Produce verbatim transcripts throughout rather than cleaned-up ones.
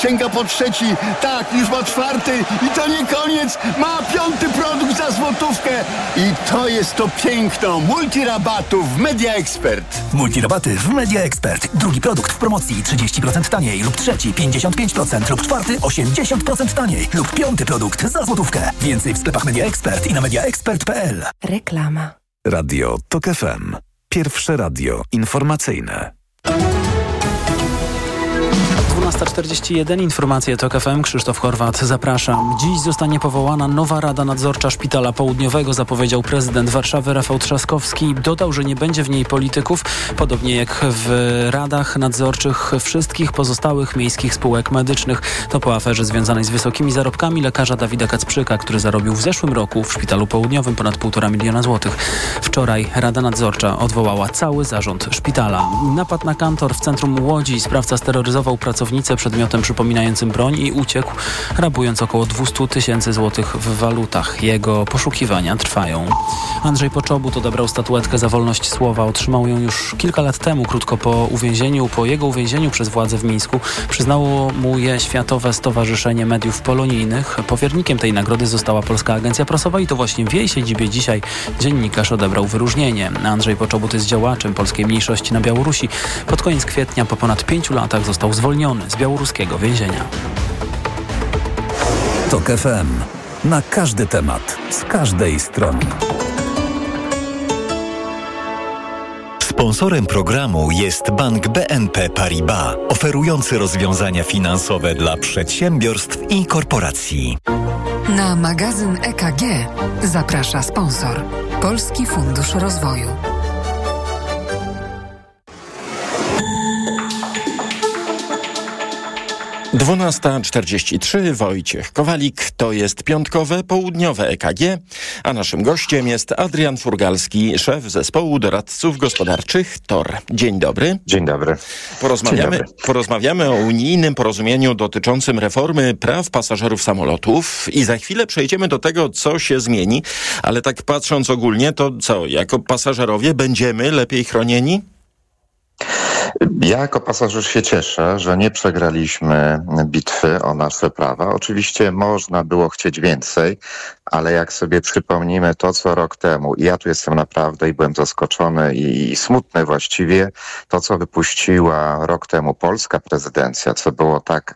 Sięga po trzeci, tak, już ma czwarty i to nie koniec, ma piąty produkt za złotówkę i to jest to piękno multirabatów w Media Expert. Multirabaty w Media Expert. Drugi produkt w promocji trzydzieści procent taniej lub trzeci pięćdziesiąt pięć procent lub czwarty osiemdziesiąt procent taniej lub piąty produkt za złotówkę. Więcej w sklepach Media Expert i na mediaexpert kropka p l. Reklama. Radio Tok F M. Pierwsze radio informacyjne. dwunasta czterdzieści jeden, informacje Tok F M, Krzysztof Horwat, zapraszam. Dziś zostanie powołana nowa Rada Nadzorcza Szpitala Południowego, zapowiedział prezydent Warszawy Rafał Trzaskowski. Dodał, że nie będzie w niej polityków, podobnie jak w radach nadzorczych wszystkich pozostałych miejskich spółek medycznych. To po aferze związanej z wysokimi zarobkami lekarza Dawida Kacprzyka, który zarobił w zeszłym roku w Szpitalu Południowym ponad półtora miliona złotych. Wczoraj Rada Nadzorcza odwołała cały zarząd szpitala. Napad na kantor w centrum Łodzi. Sprawca steroryzował pracownicę przedmiotem przypominającym broń i uciekł, rabując około dwieście tysięcy złotych w walutach. Jego poszukiwania trwają. Andrzej Poczobut odebrał statuetkę za wolność słowa. Otrzymał ją już kilka lat temu, krótko po uwięzieniu. Po jego uwięzieniu przez władze w Mińsku przyznało mu je Światowe Stowarzyszenie Mediów Polonijnych. Powiernikiem tej nagrody została Polska Agencja Prasowa i to właśnie w jej siedzibie dzisiaj dziennikarz odebrał wyróżnienie. Andrzej Poczobut jest działaczem polskiej mniejszości na Białorusi. Pod koniec kwietnia po ponad pięciu latach został zwolniony z białoruskiego więzienia. Tok F M. Na każdy temat, z każdej strony. Sponsorem programu jest Bank B N P Paribas, oferujący rozwiązania finansowe dla przedsiębiorstw i korporacji. Na magazyn E K G zaprasza sponsor Polski Fundusz Rozwoju. dwunasta czterdzieści trzy, Wojciech Kowalik, to jest piątkowe, południowe E K G, a naszym gościem jest Adrian Furgalski, szef zespołu doradców gospodarczych T O R. Dzień dobry. Dzień dobry. Porozmawiamy, Dzień dobry. porozmawiamy o unijnym porozumieniu dotyczącym reformy praw pasażerów samolotów i za chwilę przejdziemy do tego, co się zmieni, ale tak patrząc ogólnie, to co, jako pasażerowie będziemy lepiej chronieni? Ja jako pasażer się cieszę, że nie przegraliśmy bitwy o nasze prawa. Oczywiście można było chcieć więcej, ale jak sobie przypomnimy to, co rok temu, i ja tu jestem naprawdę i byłem zaskoczony i, i smutny właściwie, to co wypuściła rok temu polska prezydencja, co było tak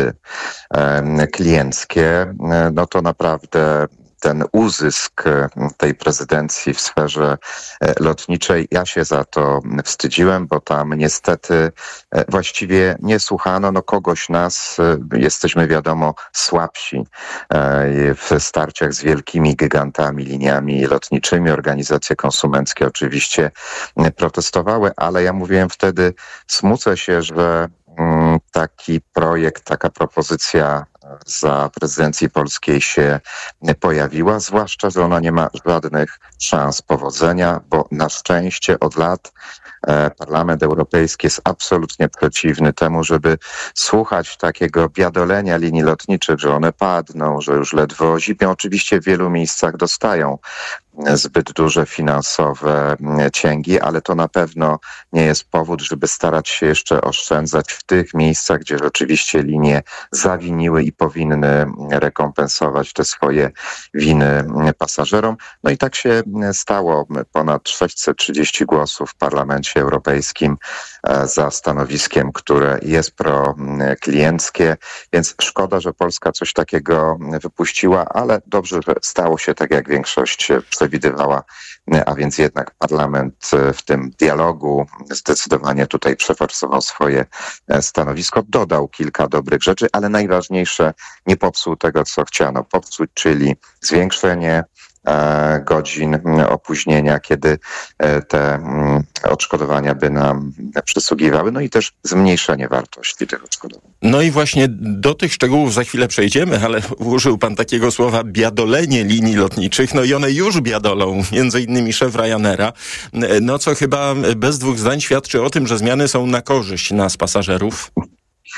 antyklienckie, no to naprawdę ten uzysk tej prezydencji w sferze lotniczej, ja się za to wstydziłem, bo tam niestety właściwie nie słuchano, no kogoś nas, jesteśmy wiadomo słabsi w starciach z wielkimi gigantami, liniami lotniczymi. Organizacje konsumenckie oczywiście protestowały, ale ja mówiłem wtedy, smucę się, że taki projekt, taka propozycja za prezydencji polskiej się pojawiła, zwłaszcza, że ona nie ma żadnych szans powodzenia, bo na szczęście od lat Parlament Europejski jest absolutnie przeciwny temu, żeby słuchać takiego biadolenia linii lotniczych, że one padną, że już ledwo zipią. Oczywiście w wielu miejscach dostają zbyt duże finansowe cięgi, ale to na pewno nie jest powód, żeby starać się jeszcze oszczędzać w tych miejscach, gdzie rzeczywiście linie zawiniły i powinny rekompensować te swoje winy pasażerom. No i tak się stało. Ponad sześćset trzydzieści głosów w Parlamencie Europejskim za stanowiskiem, które jest proklienckie, więc szkoda, że Polska coś takiego wypuściła, ale dobrze, że stało się tak, jak większość przewidywała, a więc jednak parlament w tym dialogu zdecydowanie tutaj przeforsował swoje stanowisko, dodał kilka dobrych rzeczy, ale najważniejsze, nie popsuł tego, co chciano popsuć, czyli zwiększenie godzin opóźnienia, kiedy te odszkodowania by nam przysługiwały, no i też zmniejszenie wartości tych odszkodowań. No i właśnie do tych szczegółów za chwilę przejdziemy, ale użył pan takiego słowa biadolenie linii lotniczych, no i one już biadolą, między innymi szef Ryanaira, no co chyba bez dwóch zdań świadczy o tym, że zmiany są na korzyść nas, pasażerów.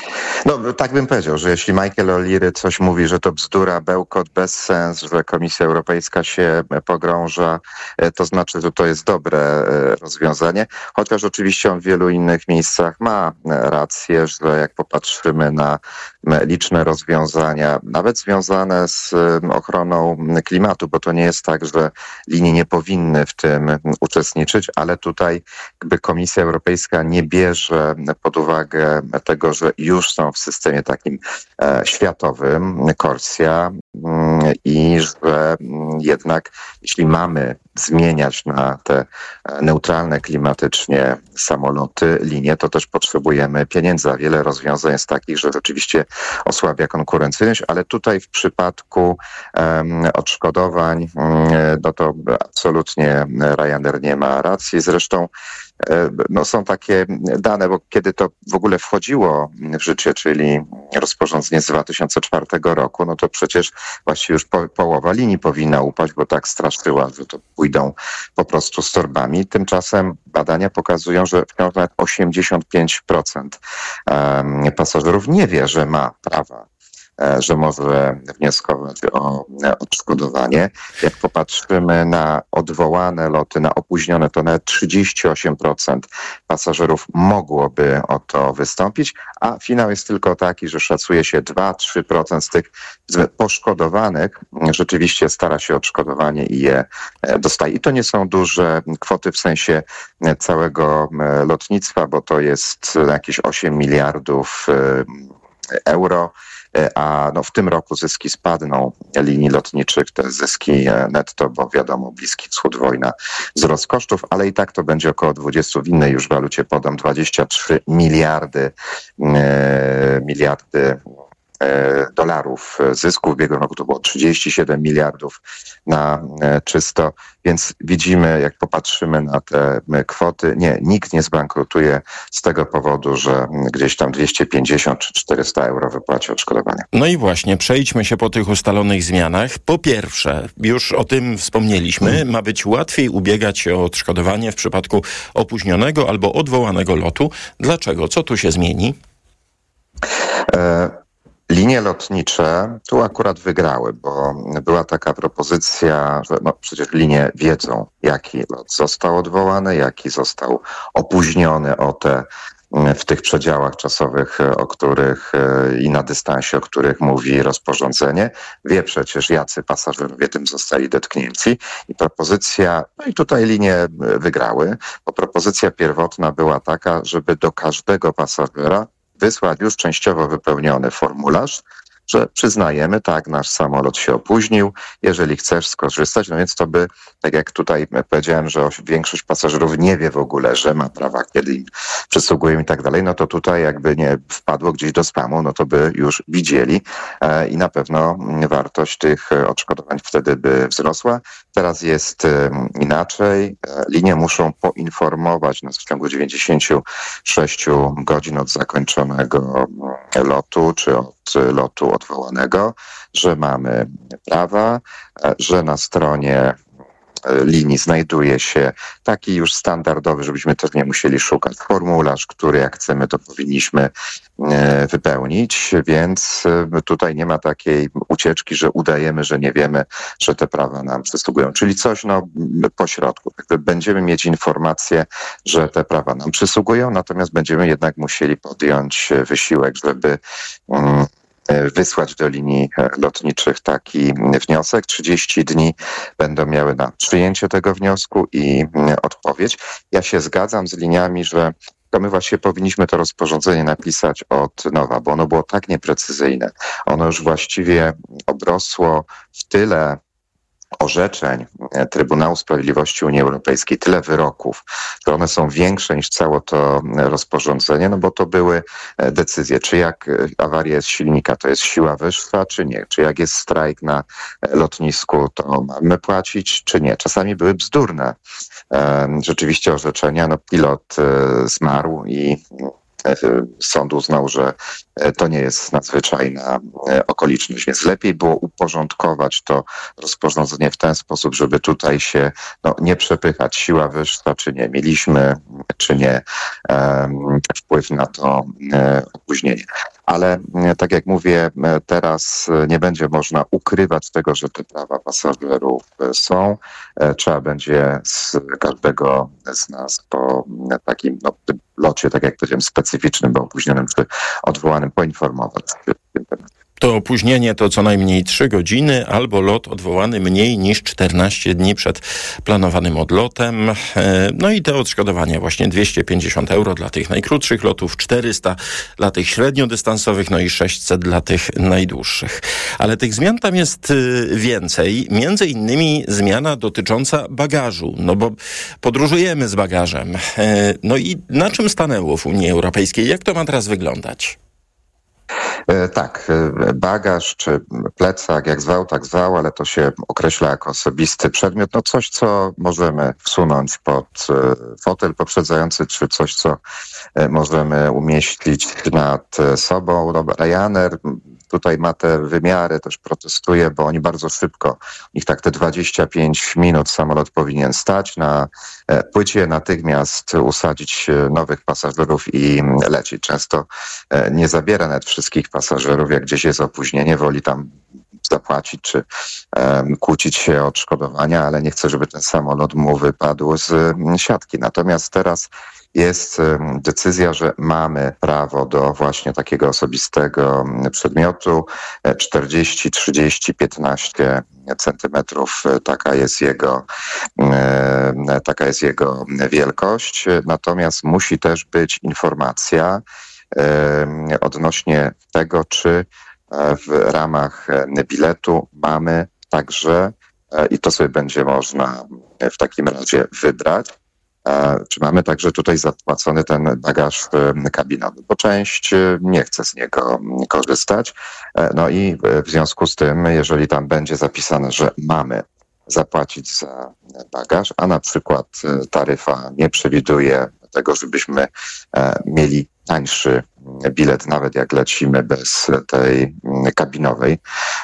No tak bym powiedział, że jeśli Michael O'Leary coś mówi, że to bzdura, bełkot, bezsens, że Komisja Europejska się pogrąża, to znaczy, że to jest dobre rozwiązanie. Chociaż oczywiście on w wielu innych miejscach ma rację, że jak popatrzymy na liczne rozwiązania, nawet związane z ochroną klimatu, bo to nie jest tak, że linie nie powinny w tym uczestniczyć, ale tutaj jakby Komisja Europejska nie bierze pod uwagę tego, że już są w systemie takim e, światowym, Corsia, mm, i że mm, jednak jeśli mamy zmieniać na te neutralne klimatycznie samoloty, linie, to też potrzebujemy pieniędzy. A wiele rozwiązań jest takich, że rzeczywiście osłabia konkurencyjność, ale tutaj w przypadku um, odszkodowań, um, no to absolutnie Ryanair nie ma racji. Zresztą no są takie dane, bo kiedy to w ogóle wchodziło w życie, czyli rozporządzenie z dwa tysiące czwartego roku, no to przecież właściwie już po, połowa linii powinna upaść, bo tak straszyła, że to pójdą po prostu z torbami. Tymczasem badania pokazują, że wciąż nawet osiemdziesiąt pięć procent pasażerów nie wie, że ma prawa, że może wnioskować o odszkodowanie. Jak popatrzymy na odwołane loty, na opóźnione, to nawet trzydzieści osiem procent pasażerów mogłoby o to wystąpić, a finał jest tylko taki, że szacuje się dwa do trzech procent z tych poszkodowanych rzeczywiście stara się o odszkodowanie i je dostaje. I to nie są duże kwoty w sensie całego lotnictwa, bo to jest jakieś osiem miliardów euro, a no w tym roku zyski spadną linii lotniczych, te zyski netto, bo wiadomo, Bliski Wschód, wojna, wzrost kosztów, ale i tak to będzie około dwadzieścia, w innej już walucie podam, dwadzieścia trzy miliardy, e, miliardy dolarów zysku. W ubiegłym roku to było trzydzieści siedem miliardów na czysto, więc widzimy, jak popatrzymy na te kwoty, nie, nikt nie zbankrutuje z tego powodu, że gdzieś tam dwieście pięćdziesiąt czy czterysta euro wypłaci odszkodowania. No i właśnie, przejdźmy się po tych ustalonych zmianach. Po pierwsze, już o tym wspomnieliśmy, hmm. ma być łatwiej ubiegać się o odszkodowanie w przypadku opóźnionego albo odwołanego lotu. Dlaczego? Co tu się zmieni? E- Linie lotnicze tu akurat wygrały, bo była taka propozycja, że no przecież linie wiedzą, jaki lot został odwołany, jaki został opóźniony o te w tych przedziałach czasowych, o których i na dystansie, o których mówi rozporządzenie. Wie przecież, jacy pasażerowie tym zostali dotknięci. I propozycja, no i tutaj linie wygrały, bo propozycja pierwotna była taka, żeby do każdego pasażera wysłać już częściowo wypełniony formularz, że przyznajemy, tak, nasz samolot się opóźnił, jeżeli chcesz skorzystać, no więc to by, tak jak tutaj powiedziałem, że większość pasażerów nie wie w ogóle, że ma prawa, kiedy im przysługują i tak dalej, no to tutaj jakby nie wpadło gdzieś do spamu, no to by już widzieli e, i na pewno wartość tych odszkodowań wtedy by wzrosła. Teraz jest e, inaczej. E, linie muszą poinformować nas w ciągu dziewięćdziesięciu sześciu godzin od zakończonego lotu, czy od lotu odwołanego, że mamy prawa, że na stronie linii znajduje się taki już standardowy, żebyśmy też nie musieli szukać, formularz, który jak chcemy, to powinniśmy wypełnić, więc tutaj nie ma takiej ucieczki, że udajemy, że nie wiemy, że te prawa nam przysługują. Czyli coś no po środku. Będziemy mieć informację, że te prawa nam przysługują, natomiast będziemy jednak musieli podjąć wysiłek, żeby um, wysłać do linii lotniczych taki wniosek. trzydzieści dni będą miały na przyjęcie tego wniosku i odpowiedź. Ja się zgadzam z liniami, że to my właśnie powinniśmy to rozporządzenie napisać od nowa, bo ono było tak nieprecyzyjne. Ono już właściwie obrosło w tyle orzeczeń Trybunału Sprawiedliwości Unii Europejskiej, tyle wyroków, że one są większe niż całe to rozporządzenie, no bo to były decyzje, czy jak awaria jest silnika, to jest siła wyższa, czy nie, czy jak jest strajk na lotnisku, to mamy płacić, czy nie. Czasami były bzdurne rzeczywiście orzeczenia, no pilot zmarł i sąd uznał, że to nie jest nadzwyczajna okoliczność, więc lepiej było uporządkować to rozporządzenie w ten sposób, żeby tutaj się no, nie przepychać, siła wyższa, czy nie, mieliśmy, czy nie, um, wpływ na to um, opóźnienie. ale tak jak mówię, teraz nie będzie można ukrywać tego, że te prawa pasażerów są. Trzeba będzie z każdego z nas po takim no, locie, tak jak powiedziałem, specyficznym, bo opóźnionym czy odwołanym, poinformować w tym temacie. To opóźnienie to co najmniej trzy godziny albo lot odwołany mniej niż czternaście dni przed planowanym odlotem. No i te odszkodowania właśnie dwieście pięćdziesiąt euro dla tych najkrótszych lotów, czterysta dla tych średniodystansowych, no i sześćset dla tych najdłuższych. Ale tych zmian tam jest więcej, między innymi zmiana dotycząca bagażu, no bo podróżujemy z bagażem. No i na czym stanęło w Unii Europejskiej? Jak to ma teraz wyglądać? Tak, bagaż czy plecak, jak zwał, tak zwał, ale to się określa jako osobisty przedmiot. No coś, co możemy wsunąć pod fotel poprzedzający, czy coś, co możemy umieścić nad sobą. No, Ryanair tutaj ma te wymiary, też protestuje, bo oni bardzo szybko, ich tak te dwadzieścia pięć minut samolot powinien stać na płycie, natychmiast usadzić nowych pasażerów i lecieć. Często nie zabiera nawet wszystkich pasażerów, jak gdzieś jest opóźnienie, woli tam zapłacić czy um, kłócić się o odszkodowania, ale nie chce, żeby ten samolot mu wypadł z um, siatki. Natomiast teraz jest um, decyzja, że mamy prawo do właśnie takiego osobistego przedmiotu czterdzieści, trzydzieści, piętnaście centymetrów. Taka jest jego, e, taka jest jego wielkość. Natomiast musi też być informacja e, odnośnie tego, czy w ramach biletu mamy także, i to sobie będzie można w takim razie wybrać, czy mamy także tutaj zapłacony ten bagaż kabinowy, bo część nie chce z niego korzystać. No i w związku z tym, jeżeli tam będzie zapisane, że mamy zapłacić za bagaż, a na przykład taryfa nie przewiduje tego, żebyśmy mieli tańszy bilet, nawet jak lecimy bez tej kabinowej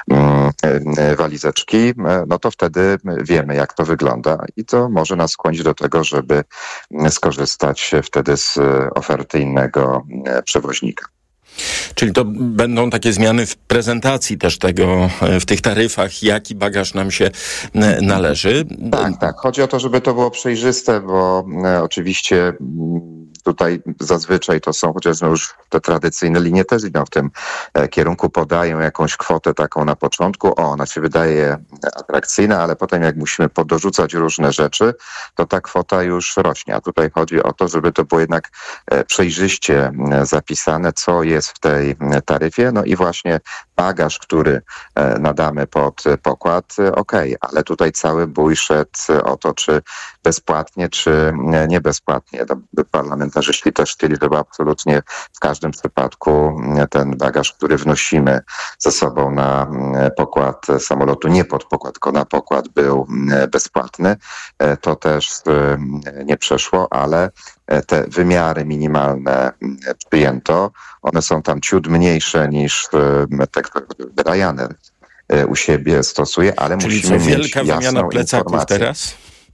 walizeczki, no to wtedy wiemy, jak to wygląda i to może nas skłonić do tego, żeby skorzystać wtedy z oferty innego przewoźnika. Czyli to będą takie zmiany w prezentacji też tego, w tych taryfach, jaki bagaż nam się należy? Tak, tak. Chodzi o to, żeby to było przejrzyste, bo oczywiście tutaj zazwyczaj to są chociażby już te tradycyjne linie też idą w tym kierunku, podają jakąś kwotę taką na początku, o, ona się wydaje atrakcyjna, ale potem jak musimy podorzucać różne rzeczy, to ta kwota już rośnie. A tutaj chodzi o to, żeby to było jednak przejrzyście zapisane, co jest w tej taryfie, no i właśnie bagaż, który nadamy pod pokład, okej, okay, ale tutaj cały bój szedł o to, czy bezpłatnie, czy nie bezpłatnie. Parlamentarzyści też chcieli, żeby absolutnie w każdym przypadku ten bagaż, który wnosimy ze sobą na pokład samolotu, nie pod pokład, tylko na pokład, był bezpłatny. To też nie przeszło, ale te wymiary minimalne przyjęto. One są tam ciut mniejsze niż te, które Ryanair u siebie stosuje, ale Czyli musimy co, mieć wielka jasną wymiana plecaków informację. Teraz?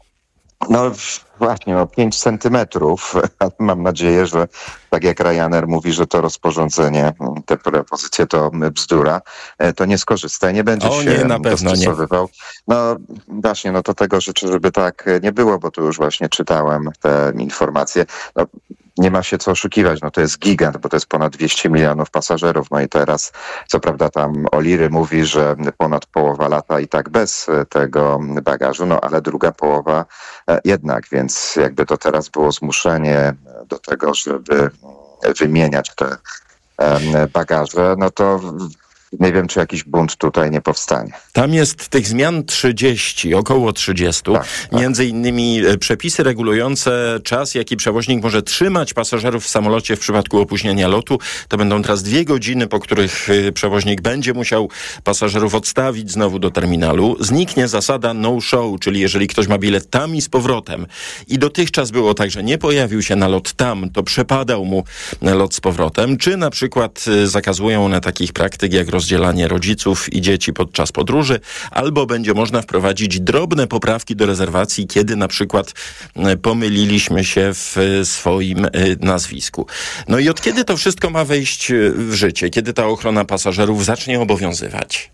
No właśnie, o pięć centymetrów. Mam nadzieję, że tak jak Ryanair mówi, że to rozporządzenie, te propozycje to bzdura, to nie skorzysta i nie będzie o, się nie, na pewno dostosowywał. Nie. No właśnie, no to tego życzę, żeby tak nie było, bo tu już właśnie czytałem te informacje. No, nie ma się co oszukiwać, no to jest gigant, bo to jest ponad dwieście milionów pasażerów, no i teraz, co prawda tam Oliry mówi, że ponad połowa lata i tak bez tego bagażu, no ale druga połowa jednak, więc jakby to teraz było zmuszenie do tego, żeby wymieniać te bagaże, no to nie wiem, czy jakiś bunt tutaj nie powstanie. Tam jest tych zmian trzydzieści, około trzydzieści. Tak, tak. Między innymi przepisy regulujące czas, jaki przewoźnik może trzymać pasażerów w samolocie w przypadku opóźnienia lotu. To będą teraz dwie godziny, po których przewoźnik będzie musiał pasażerów odstawić znowu do terminalu. Zniknie zasada no show, czyli jeżeli ktoś ma bilet tam i z powrotem i dotychczas było tak, że nie pojawił się na lot tam, to przepadał mu lot z powrotem, czy na przykład zakazują one takich praktyk jak roz rozdzielanie rodziców i dzieci podczas podróży, albo będzie można wprowadzić drobne poprawki do rezerwacji, kiedy na przykład pomyliliśmy się w swoim nazwisku. No i od kiedy to wszystko ma wejść w życie? Kiedy ta ochrona pasażerów zacznie obowiązywać?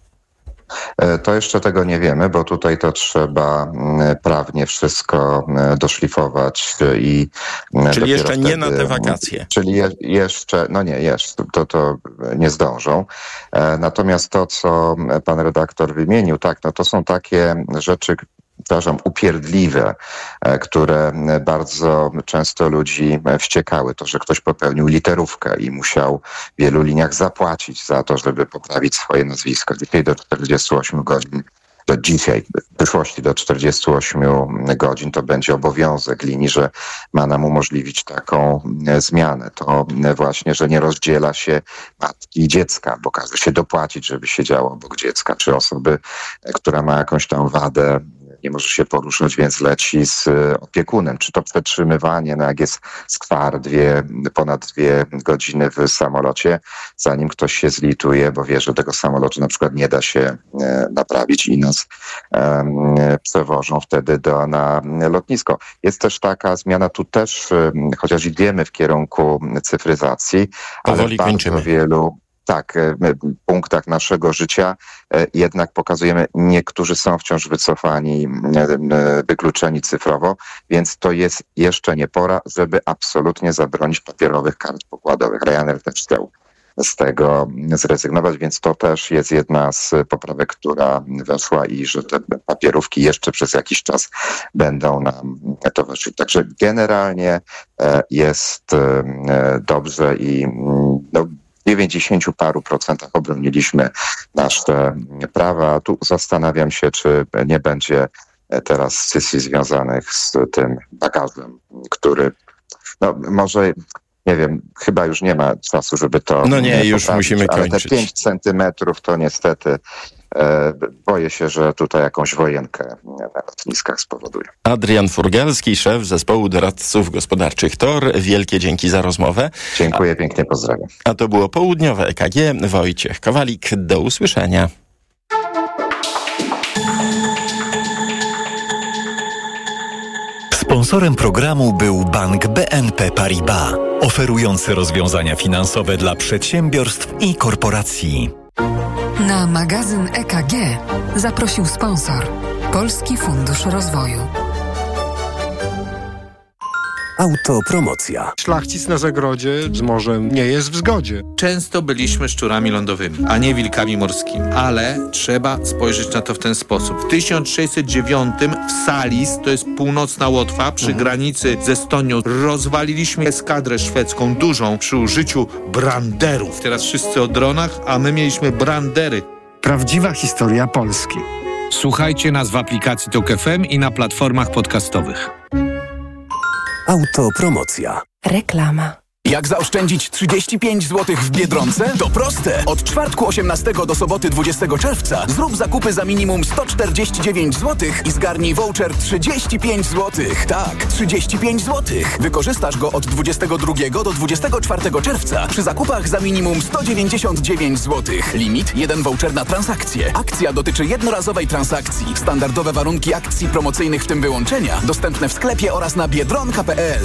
To jeszcze tego nie wiemy, bo tutaj to trzeba prawnie wszystko doszlifować i... Czyli jeszcze nie wtedy, na te wakacje. Czyli je, jeszcze, no nie, jeszcze, to, to nie zdążą. Natomiast to, co pan redaktor wymienił, tak, no to są takie rzeczy, przepraszam, upierdliwe, które bardzo często ludzi wściekały. To, że ktoś popełnił literówkę i musiał w wielu liniach zapłacić za to, żeby poprawić swoje nazwisko. Dzisiaj do czterdziestu ośmiu godzin, do dzisiaj, w przyszłości do czterdziestu ośmiu godzin to będzie obowiązek linii, że ma nam umożliwić taką zmianę. To właśnie, że nie rozdziela się matki i dziecka, bo każe się dopłacić, żeby siedziało obok dziecka, czy osoby, która ma jakąś tam wadę, nie może się poruszać, więc leci z opiekunem. Czy to przetrzymywanie, no jak jest skwar dwie, ponad dwie godziny w samolocie, zanim ktoś się zlituje, bo wie, że tego samolotu na przykład nie da się e, naprawić i nas e, przewożą wtedy do, na lotnisko. Jest też taka zmiana, tu też, e, chociaż idziemy w kierunku cyfryzacji, ale w bardzo wielu tak, punktach naszego życia jednak pokazujemy, niektórzy są wciąż wycofani, wykluczeni cyfrowo, więc to jest jeszcze nie pora, żeby absolutnie zabronić papierowych kart pokładowych. Ryanair też chciał z tego zrezygnować, więc to też jest jedna z poprawek, która weszła i że te papierówki jeszcze przez jakiś czas będą nam towarzyszyć. Także generalnie jest dobrze i no, w dziewięćdziesięciu paru procentach obroniliśmy nasze prawa. Tu zastanawiam się, czy nie będzie teraz scysji związanych z tym bagażem, który no może, nie wiem, chyba już nie ma czasu, żeby to No nie, już poprawić, musimy kończyć. Ale te pięć centymetrów to niestety e, boję się, że tutaj jakąś wojenkę na lotniskach spowoduje. Adrian Furgalski, szef zespołu doradców gospodarczych T O R. Wielkie dzięki za rozmowę. Dziękuję, pięknie pozdrawiam. A to było południowe E K G. Wojciech Kowalik, do usłyszenia. Sponsorem programu był Bank B N P Paribas, oferujący rozwiązania finansowe dla przedsiębiorstw i korporacji. Na magazyn E K G zaprosił sponsor Polski Fundusz Rozwoju. Autopromocja. Szlachcic na zagrodzie z morzem nie jest w zgodzie. Często byliśmy szczurami lądowymi, a nie wilkami morskimi. Ale trzeba spojrzeć na to w ten sposób. W tysiąc sześćset dziewiątym w Salis, to jest północna Łotwa, przy granicy z Estonią, rozwaliliśmy eskadrę szwedzką, dużą, przy użyciu branderów. Teraz wszyscy o dronach, a my mieliśmy brandery. Prawdziwa historia Polski. Słuchajcie nas w aplikacji Tok F M i na platformach podcastowych. Autopromocja. Reklama. Jak zaoszczędzić trzydzieści pięć złotych w Biedronce? To proste! Od czwartku osiemnastego do soboty dwudziestego czerwca zrób zakupy za minimum sto czterdzieści dziewięć złotych i zgarnij voucher trzydzieści pięć złotych. Tak, trzydzieści pięć złotych. Wykorzystasz go od dwudziestego drugiego do dwudziestego czwartego czerwca przy zakupach za minimum sto dziewięćdziesiąt dziewięć złotych. Limit jeden voucher na transakcję. Akcja dotyczy jednorazowej transakcji. Standardowe warunki akcji promocyjnych, w tym wyłączenia, dostępne w sklepie oraz na biedronka kropka p l.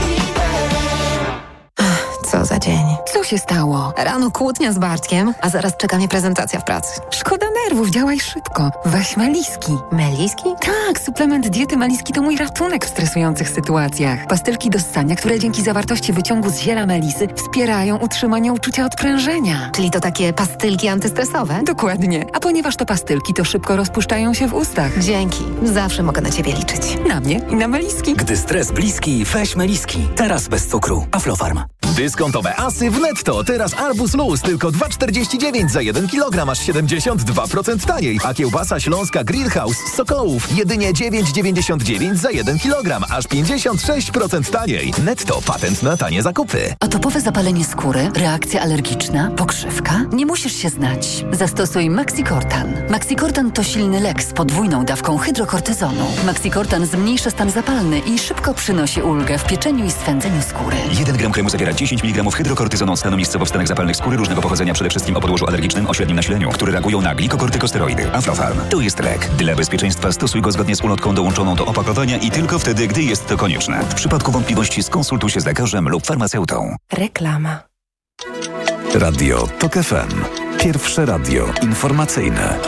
Co za dzień. Co się stało? Rano kłótnia z Bartkiem, a zaraz czeka mnie prezentacja w pracy. Szkoda nerwów, działaj szybko. Weź Meliski. Meliski? Tak, suplement diety Meliski to mój ratunek w stresujących sytuacjach. Pastylki do ssania, które dzięki zawartości wyciągu z ziela melisy wspierają utrzymanie uczucia odprężenia. Czyli to takie pastylki antystresowe? Dokładnie. A ponieważ to pastylki, to szybko rozpuszczają się w ustach. Dzięki. Zawsze mogę na ciebie liczyć. Na mnie i na Meliski. Gdy stres bliski, weź Meliski. Teraz bez cukru. Aflofarm. Dyskontowe asy w Netto. Teraz arbuz luz tylko dwa czterdzieści dziewięć za jeden kilogram, aż siedemdziesiąt dwa procent taniej. A kiełbasa śląska Grillhouse z Sokołów jedynie dziewięć dziewięćdziesiąt dziewięć za jeden kilogram, aż pięćdziesiąt sześć procent taniej. Netto, patent na tanie zakupy. Atopowe zapalenie skóry, reakcja alergiczna, pokrzywka? Nie musisz się znać. Zastosuj Maxicortan. Maxicortan to silny lek z podwójną dawką hydrokortyzonu. Maxicortan zmniejsza stan zapalny i szybko przynosi ulgę w pieczeniu i swędzeniu skóry. jeden gram kremu zawiera dziesięć dziesięć miligramów hydrokortyzoną stanomisco powstanek zapalnych skóry różnego pochodzenia, przede wszystkim o podłożu alergicznym o średnim nasileniu, które reagują na glikokortykosteroidy. Aflofarm. Tu jest lek. Dla bezpieczeństwa stosuj go zgodnie z ulotką dołączoną do opakowania i tylko wtedy, gdy jest to konieczne. W przypadku wątpliwości skonsultuj się z lekarzem lub farmaceutą. Reklama. Radio TOK F M. Pierwsze radio informacyjne.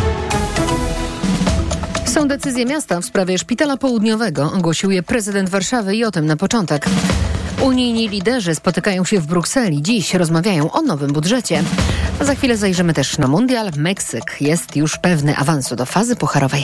Są decyzje miasta w sprawie Szpitala Południowego, ogłosił je prezydent Warszawy i o tym na początek. Unijni liderzy spotykają się w Brukseli. Dziś rozmawiają o nowym budżecie. Za chwilę zajrzymy też na mundial. Meksyk jest już pewny awansu do fazy pucharowej.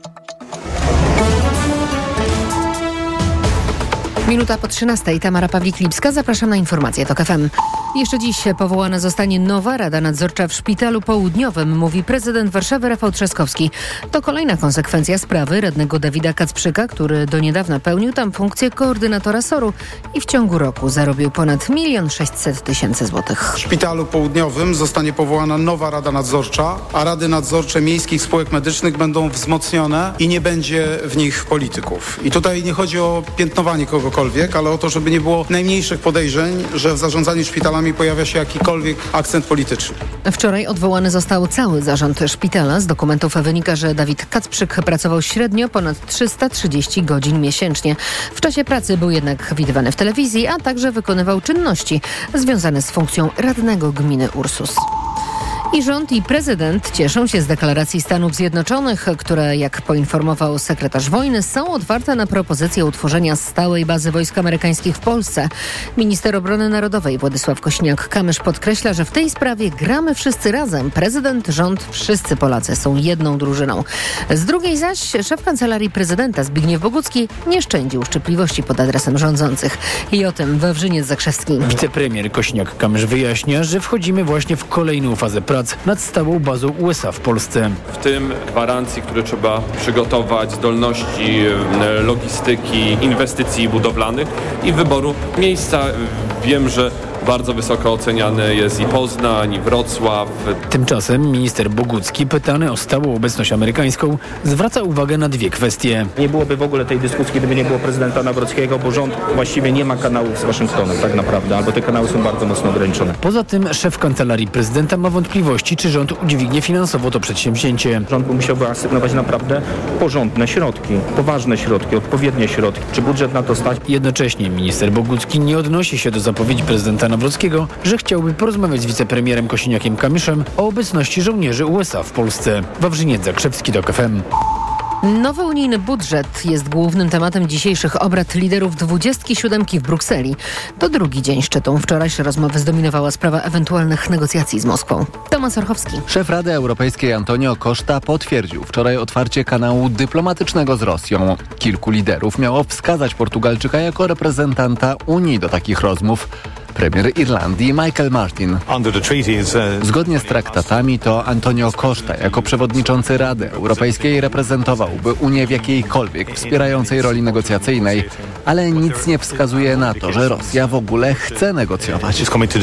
Minuta po trzynastej. Tamara Pawlik-Lipska. Zapraszam na informacje TOK F M. Jeszcze dziś powołana zostanie nowa Rada Nadzorcza w Szpitalu Południowym, mówi prezydent Warszawy Rafał Trzaskowski. To kolejna konsekwencja sprawy radnego Dawida Kacprzyka, który do niedawna pełnił tam funkcję koordynatora soru i w ciągu roku zarobił ponad milion sześćset tysięcy złotych. W Szpitalu Południowym zostanie powołana nowa Rada Nadzorcza, a Rady Nadzorcze miejskich spółek medycznych będą wzmocnione i nie będzie w nich polityków. I tutaj nie chodzi o piętnowanie kogokolwiek, ale o to, żeby nie było najmniejszych podejrzeń, że w zarządzaniu szpitalami pojawia się jakikolwiek akcent polityczny. Wczoraj odwołany został cały zarząd szpitala. Z dokumentów wynika, że Dawid Kacprzyk pracował średnio ponad trzysta trzydzieści godzin miesięcznie. W czasie pracy był jednak widywany w telewizji, a także wykonywał czynności związane z funkcją radnego gminy Ursus. I rząd i prezydent cieszą się z deklaracji Stanów Zjednoczonych, które, jak poinformował sekretarz wojny, są otwarte na propozycję utworzenia stałej bazy wojsk amerykańskich w Polsce. Minister Obrony Narodowej Władysław Kośniak-Kamysz podkreśla, że w tej sprawie gramy wszyscy razem. Prezydent, rząd, wszyscy Polacy są jedną drużyną. Z drugiej zaś szef Kancelarii Prezydenta Zbigniew Bogucki nie szczędził szczepliwości pod adresem rządzących. I o tym Wawrzyniec Zakrzewski. Wicepremier Kośniak-Kamysz wyjaśnia, że wchodzimy właśnie w kolejną fazę prac nad stałą bazą U S A w Polsce. W tym gwarancji, które trzeba przygotować, zdolności logistyki, inwestycji budowlanych i wyboru miejsca. Wiem, że bardzo wysoko oceniany jest i Poznań, i Wrocław. Tymczasem minister Bogucki, pytany o stałą obecność amerykańską, zwraca uwagę na dwie kwestie. Nie byłoby w ogóle tej dyskusji, gdyby nie było prezydenta Nawrockiego, bo rząd właściwie nie ma kanałów z Waszyngtonem tak naprawdę, albo te kanały są bardzo mocno ograniczone. Poza tym szef Kancelarii Prezydenta ma wątpliwości, czy rząd udźwignie finansowo to przedsięwzięcie. Rząd by musiał wyasygnować naprawdę porządne środki, poważne środki, odpowiednie środki. Czy budżet na to stać? Jednocześnie minister Bogucki nie odnosi się do zapowiedzi prezydenta Nawrockiego, że chciałby porozmawiać z wicepremierem Kosiniakiem-Kamyszem o obecności żołnierzy U S A w Polsce. Wawrzyniec Zakrzewski, TOK F M. Nowy unijny budżet jest głównym tematem dzisiejszych obrad liderów dwudziestki siódemki w Brukseli. To drugi dzień szczytu. Wczorajsze rozmowy zdominowała sprawa ewentualnych negocjacji z Moskwą. Tomasz Orchowski. Szef Rady Europejskiej Antonio Costa potwierdził wczoraj otwarcie kanału dyplomatycznego z Rosją. Kilku liderów miało wskazać Portugalczyka jako reprezentanta Unii do takich rozmów. Premier Irlandii Michael Martin. Zgodnie z traktatami to Antonio Costa jako przewodniczący Rady Europejskiej reprezentowałby Unię w jakiejkolwiek wspierającej roli negocjacyjnej, ale nic nie wskazuje na to, że Rosja w ogóle chce negocjować.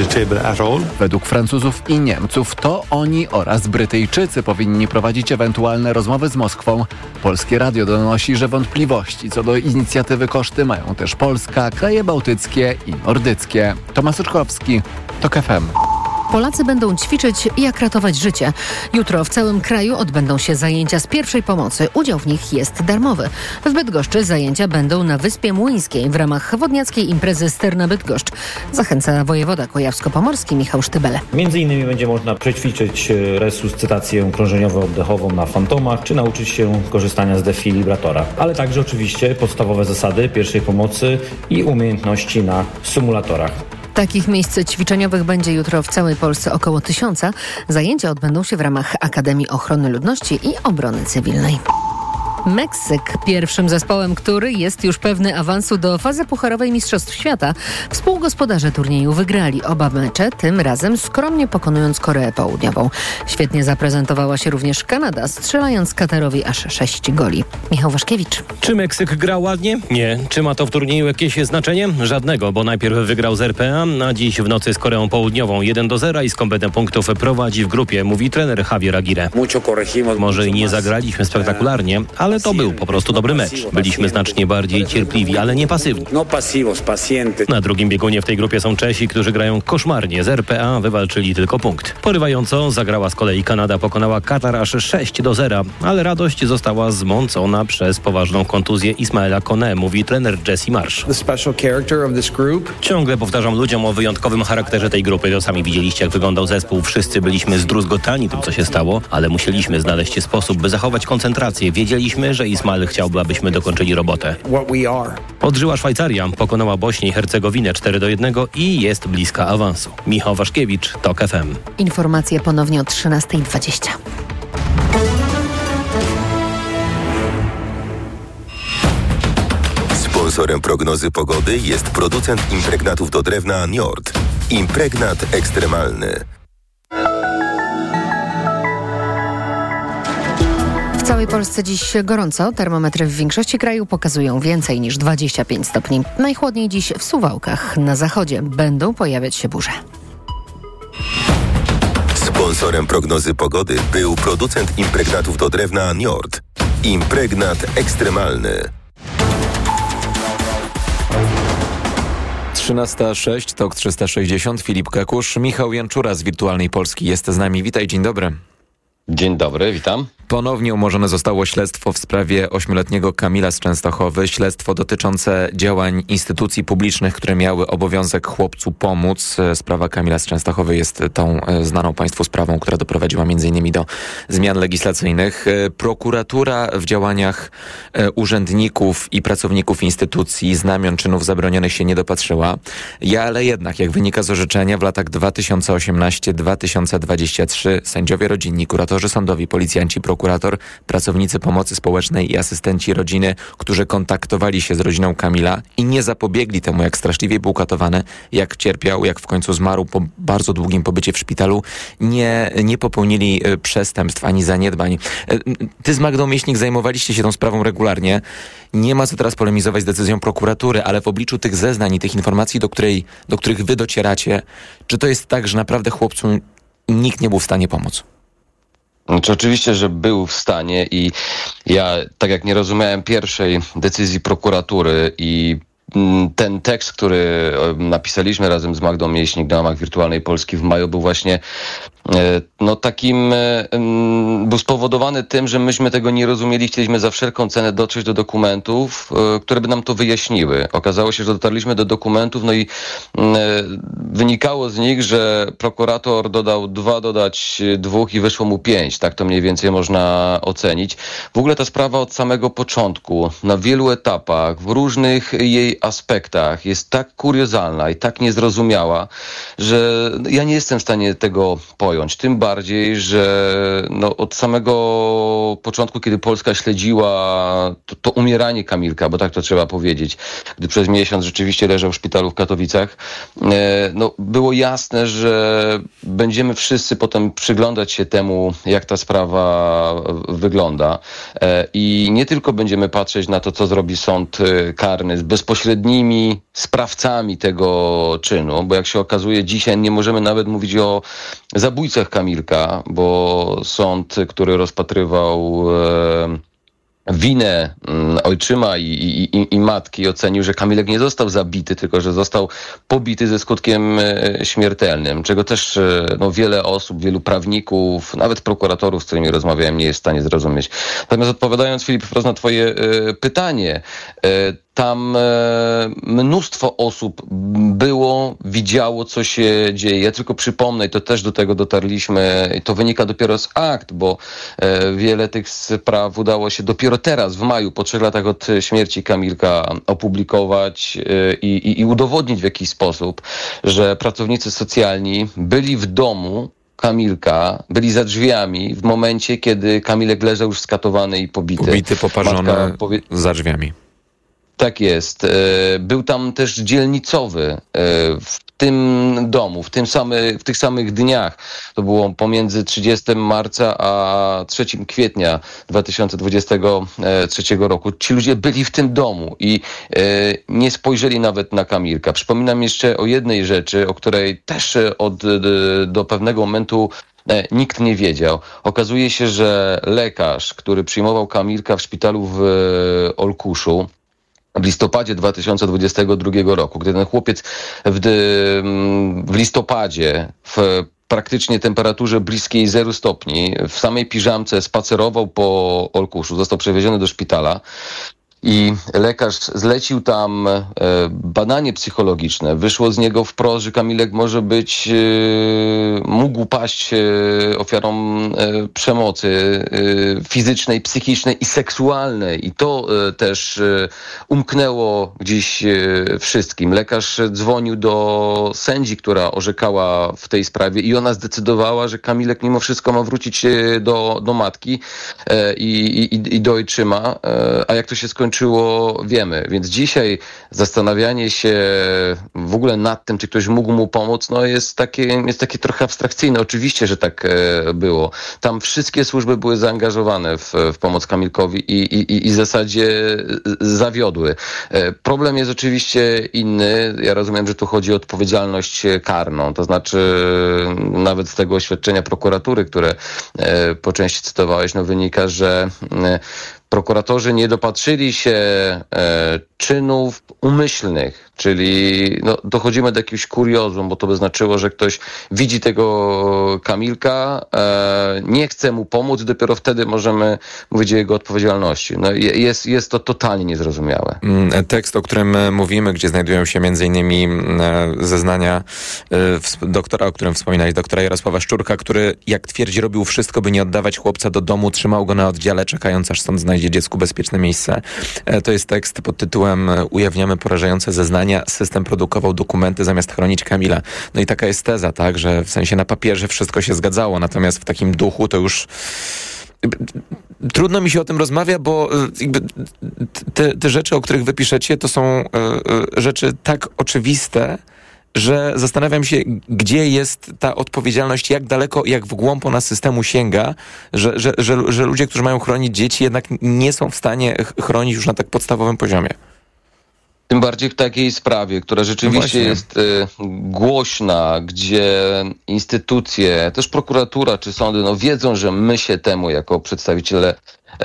Według Francuzów i Niemców to oni oraz Brytyjczycy powinni prowadzić ewentualne rozmowy z Moskwą. Polskie Radio donosi, że wątpliwości co do inicjatywy Coszty mają też Polska, kraje bałtyckie i nordyckie. Tomasz Uczkowski, TOK F M. Polacy będą ćwiczyć, jak ratować życie. Jutro w całym kraju odbędą się zajęcia z pierwszej pomocy. Udział w nich jest darmowy. W Bydgoszczy zajęcia będą na Wyspie Młyńskiej w ramach wodniackiej imprezy Sterna Bydgoszcz. Zachęca wojewoda kujawsko-pomorski Michał Sztybel. Między innymi będzie można przećwiczyć resuscytację krążeniowo-oddechową na fantomach, czy nauczyć się korzystania z defilibratora. Ale także oczywiście podstawowe zasady pierwszej pomocy i umiejętności na symulatorach. Takich miejsc ćwiczeniowych będzie jutro w całej Polsce około tysiąca. Zajęcia odbędą się w ramach Akademii Ochrony Ludności i Obrony Cywilnej. Meksyk, pierwszym zespołem, który jest już pewny awansu do fazy pucharowej Mistrzostw Świata. Współgospodarze turnieju wygrali oba mecze, tym razem skromnie pokonując Koreę Południową. Świetnie zaprezentowała się również Kanada, strzelając Katarowi aż sześć goli. Michał Waszkiewicz. Czy Meksyk grał ładnie? Nie. Czy ma to w turnieju jakieś znaczenie? Żadnego, bo najpierw wygrał z R P A, a dziś w nocy z Koreą Południową jeden do zera i z kompletem punktów prowadzi w grupie, mówi trener Javier Aguirre. Może i nie zagraliśmy spektakularnie, ale ale to był po prostu dobry mecz. Byliśmy znacznie bardziej cierpliwi, ale nie pasywni. Na drugim biegunie w tej grupie są Czesi, którzy grają koszmarnie. Z R P A wywalczyli tylko punkt. Porywająco zagrała z kolei Kanada, pokonała Katar aż sześć do zera, ale radość została zmącona przez poważną kontuzję Ismaela Kone, mówi trener Jesse Marsh. Ciągle powtarzam ludziom o wyjątkowym charakterze tej grupy. To sami widzieliście, jak wyglądał zespół. Wszyscy byliśmy zdruzgotani tym, co się stało, ale musieliśmy znaleźć sposób, by zachować koncentrację. Wiedzieliśmy, że Ismael chciałby, abyśmy dokończyli robotę. Odżyła Szwajcaria, pokonała Bośnię i Hercegowinę cztery do jednego i jest bliska awansu. Michał Waszkiewicz, TOK F M. Informacje ponownie o trzynasta dwadzieścia. Sponsorem prognozy pogody jest producent impregnatów do drewna Njord. Impregnat ekstremalny. W całej Polsce dziś gorąco. Termometry w większości kraju pokazują więcej niż dwadzieścia pięć stopni. Najchłodniej dziś w Suwałkach. Na zachodzie będą pojawiać się burze. Sponsorem prognozy pogody był producent impregnatów do drewna Njord. Impregnat ekstremalny. trzynasta sześć, TOK trzysta sześćdziesiąt, Filip Kekusz, Michał Janczura z Wirtualnej Polski jest z nami. Witaj, dzień dobry. Dzień dobry, witam. Ponownie umorzone zostało śledztwo w sprawie ośmioletniego Kamila z Częstochowy. Śledztwo dotyczące działań instytucji publicznych, które miały obowiązek chłopcu pomóc. Sprawa Kamila z Częstochowy jest tą znaną Państwu sprawą, która doprowadziła między innymi do zmian legislacyjnych. Prokuratura w działaniach urzędników i pracowników instytucji znamion czynów zabronionych się nie dopatrzyła. Ja, ale jednak, jak wynika z orzeczenia, w latach dwa tysiące osiemnasty do dwa tysiące dwudziestego trzeciego sędziowie rodzinni, kuratorzy sądowi, policjanci, prokurator, pracownicy pomocy społecznej i asystenci rodziny, którzy kontaktowali się z rodziną Kamila i nie zapobiegli temu, jak straszliwie był katowany, jak cierpiał, jak w końcu zmarł po bardzo długim pobycie w szpitalu, nie, nie popełnili przestępstw ani zaniedbań. Ty z Magdą Mieśnik zajmowaliście się tą sprawą regularnie. Nie ma co teraz polemizować z decyzją prokuratury, ale w obliczu tych zeznań i tych informacji, do, której, do których wy docieracie, czy to jest tak, że naprawdę chłopcu nikt nie był w stanie pomóc? Znaczy, oczywiście, że był w stanie i ja, tak jak nie rozumiałem pierwszej decyzji prokuratury i ten tekst, który napisaliśmy razem z Magdą Mieśnik na łamach Wirtualnej Polski w maju, był właśnie no takim, był spowodowany tym, że myśmy tego nie rozumieli, chcieliśmy za wszelką cenę dotrzeć do dokumentów, które by nam to wyjaśniły. Okazało się, że dotarliśmy do dokumentów, no i wynikało z nich, że prokurator dodał dwa, dodać dwóch i wyszło mu pięć. Tak to mniej więcej można ocenić. W ogóle ta sprawa od samego początku, na wielu etapach, w różnych jej aspektach jest tak kuriozalna i tak niezrozumiała, że ja nie jestem w stanie tego pojąć. Tym bardziej, że no, od samego początku, kiedy Polska śledziła to, to umieranie Kamilka, bo tak to trzeba powiedzieć, gdy przez miesiąc rzeczywiście leżał w szpitalu w Katowicach, e, no, było jasne, że będziemy wszyscy potem przyglądać się temu, jak ta sprawa wygląda. E, I nie tylko będziemy patrzeć na to, co zrobi sąd karny z bezpośrednimi sprawcami tego czynu, bo jak się okazuje, dzisiaj nie możemy nawet mówić o zabójcach Kamilka, bo sąd, który rozpatrywał e, winę ojczyma i, i, i matki, ocenił, że Kamilek nie został zabity, tylko że został pobity ze skutkiem śmiertelnym, czego też no, wiele osób, wielu prawników, nawet prokuratorów, z którymi rozmawiałem, nie jest w stanie zrozumieć. Natomiast odpowiadając, Filip, wprost na twoje y, pytanie, y, tam e, mnóstwo osób było, widziało, co się dzieje. Ja tylko przypomnę, i to też do tego dotarliśmy, i to wynika dopiero z akt, bo e, wiele tych spraw udało się dopiero teraz, w maju, po trzech latach od śmierci Kamilka, opublikować e, i, i udowodnić w jakiś sposób, że pracownicy socjalni byli w domu Kamilka, byli za drzwiami w momencie, kiedy Kamilek leżał już skatowany i pobity. Pobity, poparzony Matka powie... za drzwiami. Tak jest. Był tam też dzielnicowy w tym domu, w, tym samy, w tych samych dniach. To było pomiędzy trzydziestego marca a trzeciego kwietnia dwa tysiące dwudziestego trzeciego roku. Ci ludzie byli w tym domu i nie spojrzeli nawet na Kamilka. Przypominam jeszcze o jednej rzeczy, o której też od, do pewnego momentu nikt nie wiedział. Okazuje się, że lekarz, który przyjmował Kamilka w szpitalu w Olkuszu w listopadzie dwa tysiące dwudziestego drugiego roku, gdy ten chłopiec w, w listopadzie w praktycznie temperaturze bliskiej zero stopni, w samej piżamce spacerował po Olkuszu, został przewieziony do szpitala. I lekarz zlecił tam e, badanie psychologiczne. Wyszło z niego wprost, że Kamilek może być, e, mógł paść e, ofiarą e, przemocy e, fizycznej, psychicznej i seksualnej. I to e, też e, umknęło gdzieś e, wszystkim. Lekarz dzwonił do sędzi, która orzekała w tej sprawie i ona zdecydowała, że Kamilek mimo wszystko ma wrócić e, do, do matki e, i, i, i do ojczyma. E, a jak to się skończyło, wiemy. Więc dzisiaj zastanawianie się w ogóle nad tym, czy ktoś mógł mu pomóc, no jest takie, jest takie trochę abstrakcyjne. Oczywiście, że tak e, było. Tam wszystkie służby były zaangażowane w, w pomoc Kamilkowi i, i, i w zasadzie zawiodły. E, problem jest oczywiście inny. Ja rozumiem, że tu chodzi o odpowiedzialność karną. To znaczy nawet z tego oświadczenia prokuratury, które e, po części cytowałeś, no wynika, że e, prokuratorzy nie dopatrzyli się e, czynów umyślnych, czyli no, dochodzimy do jakiegoś kuriozum, bo to by znaczyło, że ktoś widzi tego Kamilka, e, nie chce mu pomóc, dopiero wtedy możemy mówić o jego odpowiedzialności. No, jest, jest to totalnie niezrozumiałe. Tekst, o którym mówimy, gdzie znajdują się między innymi zeznania doktora, o którym wspominałeś, doktora Jarosława Szczurka, który, jak twierdzi, robił wszystko, by nie oddawać chłopca do domu, trzymał go na oddziale, czekając, aż sąd znajdzie dziecku bezpieczne miejsce. To jest tekst pod tytułem "Ujawniamy porażające zeznania. System produkował dokumenty zamiast chronić Kamila". No i taka jest teza, tak, że w sensie na papierze wszystko się zgadzało, natomiast w takim duchu to już trudno mi się o tym rozmawia, bo jakby te, te rzeczy, o których wy piszecie, to są rzeczy tak oczywiste, że zastanawiam się, gdzie jest ta odpowiedzialność, jak daleko, jak w głąb ona systemu sięga, że, że, że, że ludzie, którzy mają chronić dzieci, jednak nie są w stanie chronić już na tak podstawowym poziomie. Tym bardziej w takiej sprawie, która rzeczywiście no jest y, głośna, gdzie instytucje, też prokuratura czy sądy, no wiedzą, że my się temu jako przedstawiciele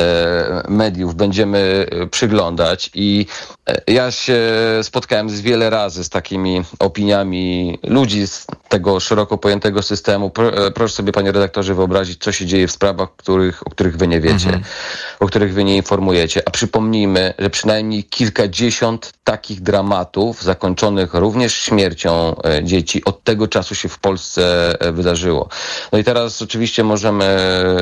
mediów będziemy przyglądać i ja się spotkałem z wiele razy z takimi opiniami ludzi z tego szeroko pojętego systemu. Proszę sobie, panie redaktorze, wyobrazić, co się dzieje w sprawach, których, o których wy nie wiecie, mhm. o których wy nie informujecie. A przypomnijmy, że przynajmniej kilkadziesiąt takich dramatów zakończonych również śmiercią dzieci od tego czasu się w Polsce wydarzyło. No i teraz oczywiście możemy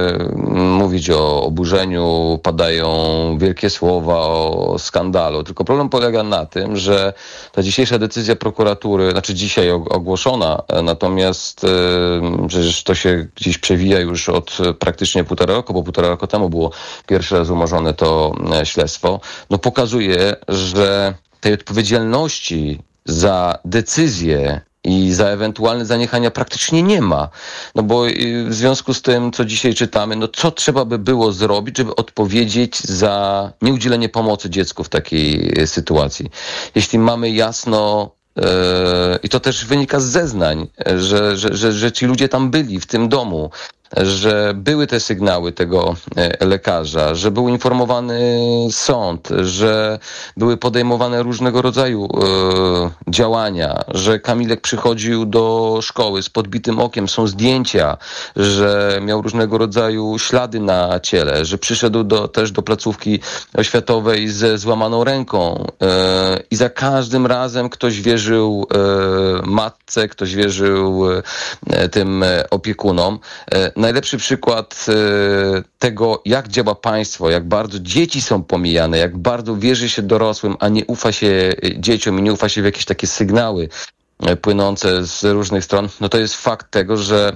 mówić o oburzeniu, padają wielkie słowa o skandalu. Tylko problem polega na tym, że ta dzisiejsza decyzja prokuratury, znaczy dzisiaj ogłoszona, natomiast yy, przecież to się gdzieś przewija już od praktycznie półtora roku, bo półtora roku temu było pierwszy raz umorzone to śledztwo, no pokazuje, że tej odpowiedzialności za decyzję i za ewentualne zaniechania praktycznie nie ma. No bo w związku z tym, co dzisiaj czytamy, no co trzeba by było zrobić, żeby odpowiedzieć za nieudzielenie pomocy dziecku w takiej sytuacji? Jeśli mamy jasno, yy, i to też wynika z zeznań, że, że, że, że ci ludzie tam byli, w tym domu, że były te sygnały tego lekarza, że był informowany sąd, że były podejmowane różnego rodzaju e, działania, że Kamilek przychodził do szkoły z podbitym okiem, są zdjęcia, że miał różnego rodzaju ślady na ciele, że przyszedł do, też do placówki oświatowej ze złamaną ręką e, i za każdym razem ktoś wierzył e, matce, ktoś wierzył e, tym opiekunom. E, Najlepszy przykład e, tego, jak działa państwo, jak bardzo dzieci są pomijane, jak bardzo wierzy się dorosłym, a nie ufa się dzieciom i nie ufa się w jakieś takie sygnały e, płynące z różnych stron, no to jest fakt tego, że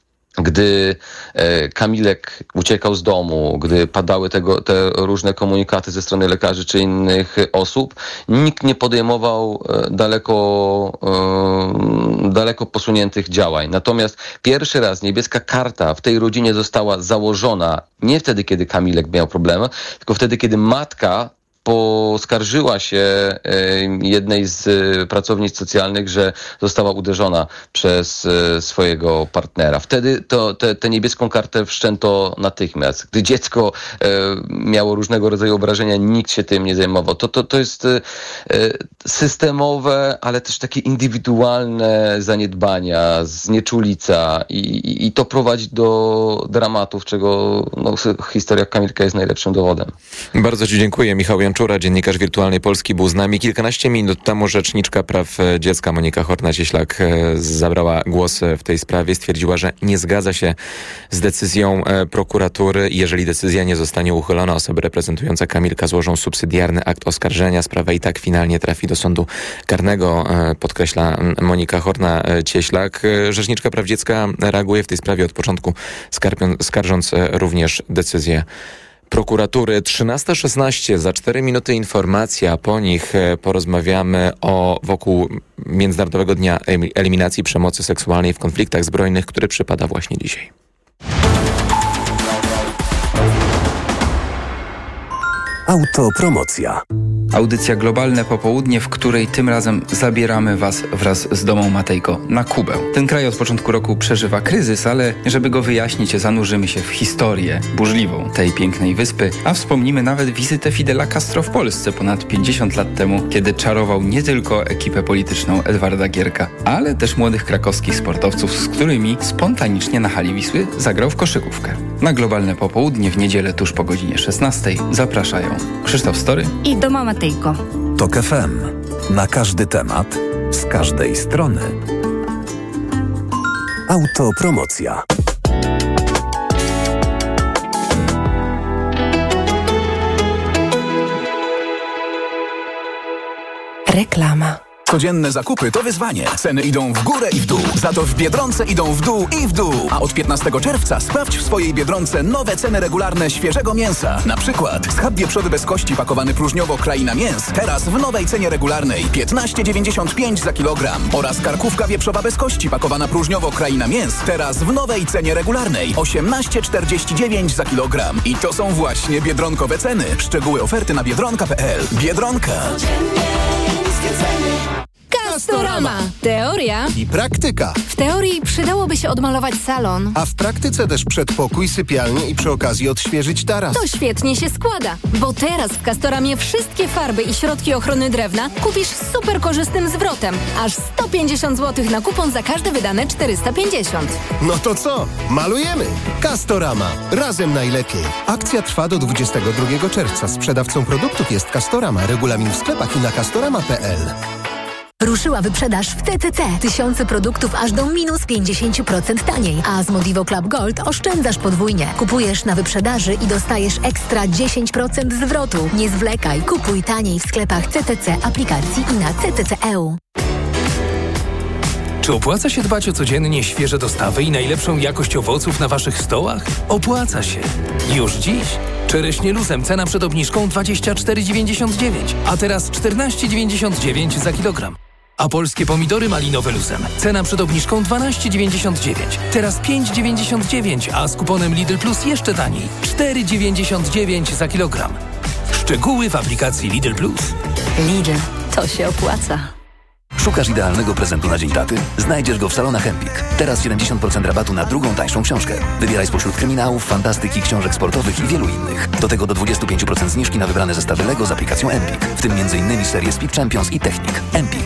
gdy e, Kamilek uciekał z domu, gdy padały tego, te różne komunikaty ze strony lekarzy czy innych osób, nikt nie podejmował e, daleko, e, daleko posuniętych działań. Natomiast pierwszy raz niebieska karta w tej rodzinie została założona nie wtedy, kiedy Kamilek miał problemy, tylko wtedy, kiedy matka poskarżyła się jednej z pracownic socjalnych, że została uderzona przez swojego partnera. Wtedy to, te, tę niebieską kartę wszczęto natychmiast. Gdy dziecko miało różnego rodzaju obrażenia, nikt się tym nie zajmował. To, to, to jest systemowe, ale też takie indywidualne zaniedbania, znieczulica i, i, i to prowadzi do dramatów, czego no, historia Kamilka jest najlepszym dowodem. Bardzo Ci dziękuję. Michał Janczura, dziennikarz Wirtualnej Polski, był z nami. Kilkanaście minut temu rzeczniczka praw dziecka Monika Horna-Cieślak zabrała głos w tej sprawie. Stwierdziła, że nie zgadza się z decyzją prokuratury. Jeżeli decyzja nie zostanie uchylona, osoby reprezentujące Kamilka złożą subsydiarny akt oskarżenia. Sprawa i tak finalnie trafi do sądu karnego, podkreśla Monika Horna-Cieślak. Rzeczniczka praw dziecka reaguje w tej sprawie od początku, skarżąc również decyzję prokuratury. trzynasta szesnaście, za cztery minuty informacja, po nich porozmawiamy o wokół Międzynarodowego Dnia Eliminacji Przemocy Seksualnej w konfliktach zbrojnych, który przypada właśnie dzisiaj. Autopromocja. Audycja Globalne Popołudnie, w której tym razem zabieramy Was wraz z Domą Matejko na Kubę. Ten kraj od początku roku przeżywa kryzys, ale żeby go wyjaśnić, zanurzymy się w historię burzliwą tej pięknej wyspy, a wspomnimy nawet wizytę Fidela Castro w Polsce ponad pięćdziesiąt lat temu, kiedy czarował nie tylko ekipę polityczną Edwarda Gierka, ale też młodych krakowskich sportowców, z którymi spontanicznie na hali Wisły zagrał w koszykówkę. Na Globalne Popołudnie w niedzielę tuż po godzinie szesnastej zapraszają Krzysztof Story i Doma Matejko. Tok F M. Na każdy temat, z każdej strony. Autopromocja. Reklama. Codzienne zakupy to wyzwanie. Ceny idą w górę i w dół. Za to w Biedronce idą w dół i w dół. A od piętnastego czerwca sprawdź w swojej Biedronce nowe ceny regularne świeżego mięsa. Na przykład schab wieprzody bez kości pakowany próżniowo Kraina Mięs. Teraz w nowej cenie regularnej piętnaście dziewięćdziesiąt pięć za kilogram. Oraz karkówka wieprzowa bez kości pakowana próżniowo Kraina Mięs. Teraz w nowej cenie regularnej osiemnaście czterdzieści dziewięć za kilogram. I to są właśnie biedronkowe ceny. Szczegóły oferty na biedronka kropka p l. Biedronka. Castorama. Teoria i praktyka. W teorii przydałoby się odmalować salon. A w praktyce też przedpokój, sypialnię i przy okazji odświeżyć taras. To świetnie się składa, bo teraz w Castoramie wszystkie farby i środki ochrony drewna kupisz z super korzystnym zwrotem. Aż sto pięćdziesiąt złotych na kupon za każde wydane czterysta pięćdziesiąt. No to co? Malujemy! Castorama. Razem najlepiej. Akcja trwa do dwudziestego drugiego czerwca. Sprzedawcą produktów jest Castorama. Regulamin w sklepach i na castorama kropka p l. Ruszyła wyprzedaż w T C C. Tysiące produktów aż do minus pięćdziesiąt procent taniej. A z Modivo Club Gold oszczędzasz podwójnie. Kupujesz na wyprzedaży i dostajesz ekstra dziesięć procent zwrotu. Nie zwlekaj. Kupuj taniej w sklepach C T C, aplikacji i na c t c kropka e u. Czy opłaca się dbać o codziennie świeże dostawy i najlepszą jakość owoców na Waszych stołach? Opłaca się. Już dziś. Czereśnie luzem cena przed obniżką dwadzieścia cztery dziewięćdziesiąt dziewięć, a teraz czternaście dziewięćdziesiąt dziewięć za kilogram. A polskie pomidory malinowe luzem. Cena przed obniżką dwanaście dziewięćdziesiąt dziewięć, teraz pięć dziewięćdziesiąt dziewięć, a z kuponem Lidl Plus jeszcze taniej. cztery dziewięćdziesiąt dziewięć za kilogram. Szczegóły w aplikacji Lidl Plus. Lidl, to się opłaca. Szukasz idealnego prezentu na Dzień Taty? Znajdziesz go w salonach Empik. Teraz siedemdziesiąt procent rabatu na drugą tańszą książkę. Wybieraj spośród kryminałów, fantastyki, książek sportowych i wielu innych. Do tego do dwadzieścia pięć procent zniżki na wybrane zestawy Lego z aplikacją Empik. W tym m.in. serię Speed Champions i Technik. Empik.